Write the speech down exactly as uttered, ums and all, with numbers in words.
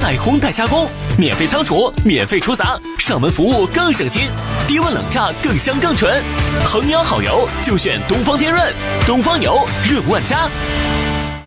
彩虹代加工，免费仓储，免费出杂，上门服务更省心，低温冷榨更香更纯。衡阳好油就选东方天润，东方油润万家。